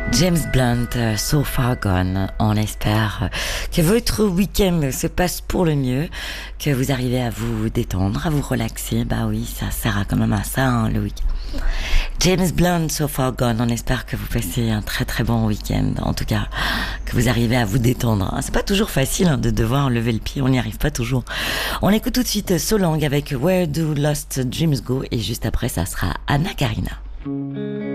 James Blunt, So Far Gone. On espère que votre week-end se passe pour le mieux, que vous arrivez à vous détendre, à vous relaxer. Bah oui, ça sert quand même à ça, hein, le week-end. James Blunt, So Far Gone. On espère que vous passez un très très bon week-end. En tout cas, que vous arrivez à vous détendre. C'est pas toujours facile de devoir lever le pied. On n'y arrive pas toujours. On écoute tout de suite Solang avec Where Do Lost Dreams Go. Et juste après, ça sera Anna Karina.